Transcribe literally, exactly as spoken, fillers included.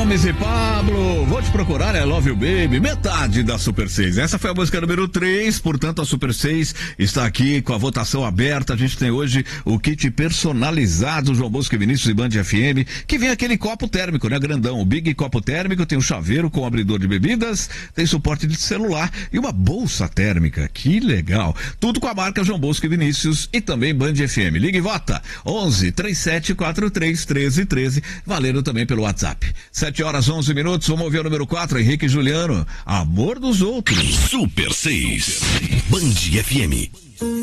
Gomes e Pablo, vou te procurar, é Love You Baby, metade da Super seis. Essa foi a música número três, portanto a Super seis está aqui com a votação aberta. A gente tem hoje o kit personalizado João Bosco e Vinícius e Band F M, que vem aquele copo térmico, né, grandão, o Big Copo Térmico, tem um chaveiro com abridor de bebidas, tem suporte de celular e uma bolsa térmica, que legal. Tudo com a marca João Bosco e Vinícius e também Band F M. Liga e vota, onze, trinta e sete, quarenta e três, treze, treze, valendo também pelo WhatsApp. sete horas, onze minutos, vamos ouvir o número quatro, Henrique Juliano, Amor dos Outros. Super seis, Band F M.